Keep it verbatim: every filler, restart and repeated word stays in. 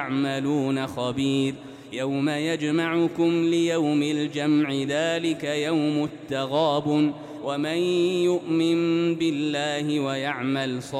تعملون خبير يوم يجمعكم ليوم الجمع ذلك يوم التغابن ومن يؤمن بالله ويعمل صالحا